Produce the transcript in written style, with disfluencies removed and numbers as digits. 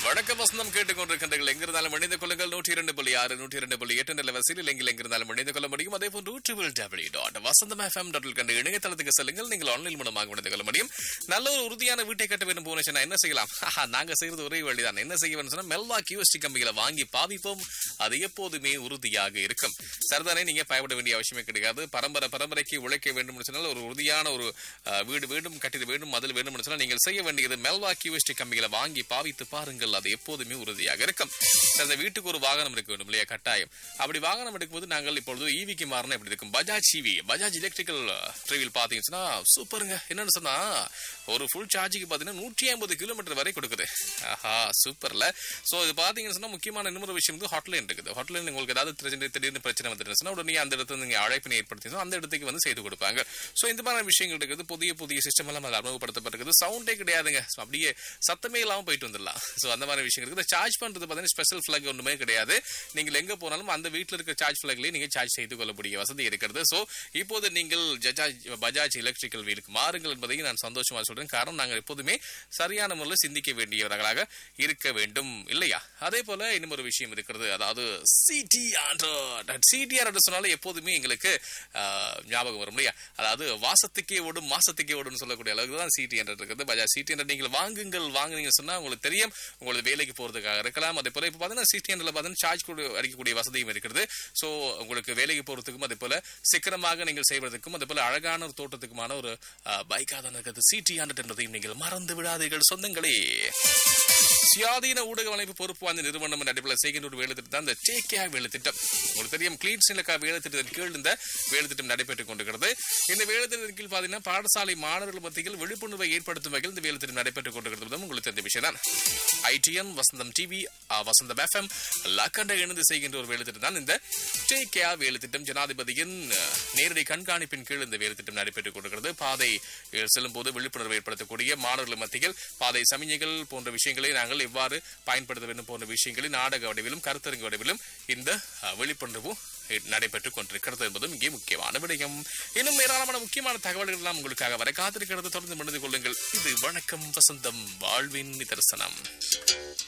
வணக்கம் வசந்தம் கேட்டுக்கொண்டிருக்கின்றீர்கள். எங்கிருந்தாலும் இணைந்து கொள்ளுங்கள். 102.6 102.8 நிலவரிசையில் எங்கிருந்தாலும் இணைந்து கொள்ள முடியும். அதே போன்று www.vasantham.fm.com இணையதளத்துக்கு செல்லுங்கள். நீங்கள் ஆன்லைன் மூலமாக இணைந்து கொள்ள முடியும். நல்ல ஒரு உறுதியான வீட்டை கட்ட வேண்டும் போனச்சுன்னா என்ன செய்யலாம்? நாங்க செய்யறது ஒரே வழிதான். என்ன செய்ய வேண்டும் சொன்னா மெல்வா கியூஎஸ்டி கம்பிகளை வாங்கி பாவிப்போம். அது எப்போதுமே உறுதியாக இருக்கும். சரிதானே? நீங்க பயப்பட வேண்டிய அவசியமே கிடையாது. பரம்பரைக்கு உழைக்க வேண்டும் சொன்னால் ஒரு உறுதியான ஒரு வீடு வேண்டும், கட்டிட வேண்டும், மதில் வேண்டும் சொன்னால் நீங்கள் செய்ய வேண்டியது மெல்வா கியூஎஸ்டி கம்பிகளை வாங்கி பாவித்து பாருங்கள். அது எப்போதுமே உறுதியாக இருக்கும். அந்த வீட்டுக்கு ஒரு வாகனம் இருக்க வேண்டும் இல்லையா? கட்டாயம். அப்படி வாகனம் எடுக்கும்போது நாங்கள் இப்பொழுது ஈவிக்கு மாறினா எப்படி இருக்கும்? Bajaj EV, Bajaj electrical trivial பாத்தீங்கன்னா சூப்பருங்க. என்னன்னு சொன்னா ஒரு ஃபுல் சார்ஜுக்கு பாத்தீங்கன்னா 150 கிலோமீட்டர் வரை கொடுக்குது. ஆஹா, சூப்பர்ல. சோ இது பாத்தீங்கன்னா சொன்னா முக்கியமான இன்னொரு விஷயம் வந்து ஹாட்லைன் இருக்குது. ஹாட்லைன் உங்களுக்கு ஏதாவது திடீர்னு பிரச்சனை வந்துருச்சுன்னா உடனே அந்த இடத்துல நீங்க அழைப்பினை ஏற்படுத்தி அந்த இடத்துக்கு வந்து செய்து கொடுப்பாங்க. சோ இந்த மாதிரி விஷயங்கள் இருக்குது. புதிய சிஸ்டம் எல்லாம் அறிமுகப்படுத்தப்பட்டிருக்குது. சவுண்டே கிடையாதுங்க. அப்படியே சத்தமே இல்லாம போயிட்டு வந்துடலாம். சோ அந்த மாதிரி விஷயம் இருக்குது. சார்ஜ் பண்றது பாத்தீங்கன்னா ஸ்பெஷல் பிளக் ஒண்ணுமே கிடையாது. நீங்கள் எங்க போனாலும் அந்த வீட்டில் இருக்க சார்ஜ் பிளக்லயே நீங்க சார்ஜ் செய்து கொள்ளக்கூடிய வசதி இருக்கிறது. சோ இப்போது நீங்கள் பஜாஜ் எலக்ட்ரிக்கல் வீலுக்கு மாறுங்கள் என்பதையும் நான் சந்தோஷமா சொல்றேன். காரணம் நாங்கள் எப்போதுமே சரியான முறையில் சிந்திக்க வேண்டியவர்களாக இருக்க வேண்டும் இல்லையா? அதே போல இன்னும் ஒரு விஷயம் இருக்கிறது. அதாவது சிடிஆர் சொன்னாலும் எப்போதுமே எங்களுக்கு ஞாபகம் வரும் இல்லையா? அதாவது வாசத்துக்கே ஓடும் மாசத்துக்கே ஓடும் சொல்லக்கூடிய அளவுக்கு தான் சிடி என்ற இருக்கிறது. பஜாஜ் சிடி என்ற நீங்கள் வாங்குனீங்க சொன்னா உங்களுக்கு தெரியும். உங்களுக்கு வேலைக்கு போறதுக்காக இருக்கலாம். அதே போல இப்ப பாத்தீங்கன்னா சிடி என்ற பாத்தீங்கன்னா சார்ஜ் அடிக்கக்கூடிய வசதியும் இருக்கிறது. சோ உங்களுக்கு வேலைக்கு போறதுக்கும் அதே போல சீக்கிரமாக நீங்கள் செய்வதற்கும் அதே போல அழகான ஒரு தோட்டத்துக்குமான ஒரு பைக்கா தான் இருக்கிறது சிடி என்பதையும் நீங்கள் மறந்து விடாதீர்கள் சொந்தங்களே. சுயாதீன ஊடக அமைப்பு பொறுப்பு வாய்ந்த நிறுவனம் அடிப்படையில் செய்கின்ற ஒரு வேலை திட்டம் தான் இந்த டேக் வேலை திட்டம். உங்களுக்கு தெரியும் கிளீன் ஸ்ரீலங்கா வேலை திட்டத்தின் கீழ் இந்த வேலை திட்டம் நடைபெற்றுக் கொண்டிருக்கிறது. இந்த வேலை திட்டத்தின் கீழ் பாத்தீங்கன்னா பாடசாலை மாணவர்கள் மத்தியில் விழிப்புணர்வை ஏற்படுத்தும் வகையில் இந்த வேலை திட்டம் நடைபெற்றுக் கொண்டிருக்கிறது. உங்களுக்கு தெரிந்த விஷயம் தான். ஐடிஎன், வசந்தம் டிவி, வசந்தம் எஃப்எம் லக்கண்ட இணைந்து செய்கின்ற ஒரு வேலை திட்டம் தான் இந்த டேக் கேர் வேலை திட்டம். ஜனாதிபதியின் நேரடி கண்காணிப்பின் கீழ் இந்த வேலை திட்டம் நடைபெற்றுக் கொண்டிருக்கிறது. பாதை செல்லும் போது விழிப்புணர்வை ஏற்படுத்தக்கூடிய மாணவர்கள் மத்தியில் பாதை சமிஞ்சைகள் போன்ற விஷயங்களை நாங்கள் எவ்வாறு பயன்படுத்த வேண்டும் போன்ற விஷயங்களை நாடக வடிவிலும் கருத்தரங்கு வடிவிலும் இந்த விழிப்புணர்வு நடைபெற்றுக் கொண்டிருக்கிறது என்பதும் இங்கே முக்கியமான விடயம். இன்னும் ஏராளமான முக்கியமான தகவல்கள் எல்லாம் உங்களுக்காக வர காத்திருக்கிறது. தொடர்ந்து மனித கொள்ளுங்கள். இது வணக்கம் வசந்தம், வாழ்வின் நிதர்சனம்.